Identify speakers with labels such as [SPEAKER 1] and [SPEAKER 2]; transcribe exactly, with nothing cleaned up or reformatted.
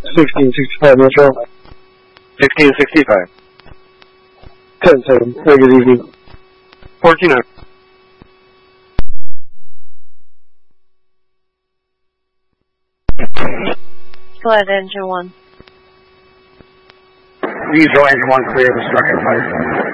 [SPEAKER 1] sixteen sixty-five Metro.
[SPEAKER 2] sixteen sixty-five.
[SPEAKER 1] ten seven. Have a good evening.
[SPEAKER 2] fourteen hundred.
[SPEAKER 3] Go ahead, engine one.
[SPEAKER 2] Diesel engine one clear, destructive fire.